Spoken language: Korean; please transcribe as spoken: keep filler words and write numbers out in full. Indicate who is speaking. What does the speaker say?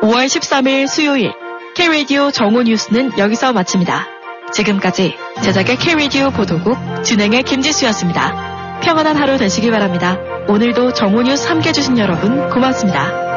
Speaker 1: 오월 십삼일 수요일 K-라디오 정오 뉴스는 여기서 마칩니다. 지금까지 제작의 K-라디오 보도국 진행의 김지수였습니다. 평안한 하루 되시기 바랍니다. 오늘도 정오 뉴스 함께해 주신 여러분 고맙습니다.